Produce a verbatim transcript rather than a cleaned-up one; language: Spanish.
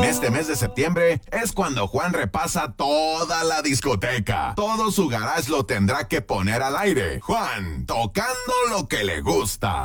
este mes de septiembre es cuando Juan repasa toda la discoteca. Todo su garage lo tendrá que poner al aire. Juan, tocando lo que le gusta.